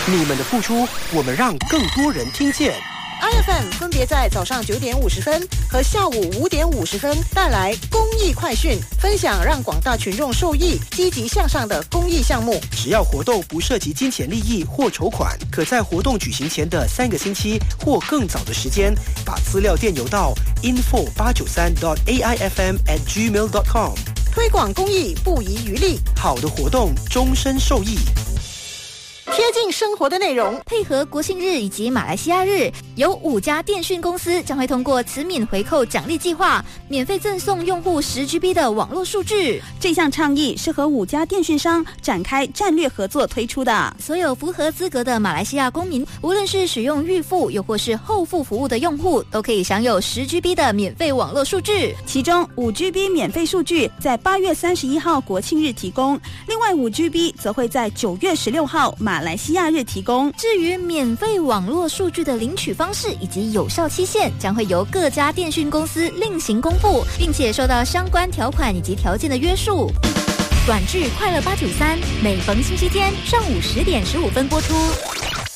你们的付出，我们让更多人听见。 IFM 分别在早上9点50分和下午5点50分带来公益快讯，分享让广大群众受益、积极向上的公益项目。 只要活动不涉及金钱利益或筹款，可在活动举行前的3个星期或更早的时间，把资料电邮到 info893.aifm@gmail.com。 推广公益不遗余力， 好的活动终身受益。 贴近生活的内容， 配合国庆日以及马来西亚日，有5家电讯公司将会通过慈敏回扣奖励计划，免费赠送用户10GB 的网络数据。 这项倡议是和5家电讯商展开战略合作推出的。 所有符合资格的马来西亚公民，无论是使用预付又或是后付服务的用户，都可以享有10GB 的免费网络数据。 其中5GB 免费数据在8月31号国庆日提供，另外5GB 则会在9月16号马来西亚日提供。 至于免费网络数据的领取方式以及有效期限，将会由各家电讯公司另行公布，并且受到相关条款以及条件的约束。短剧《快乐893》每逢星期天上午10点15分播出。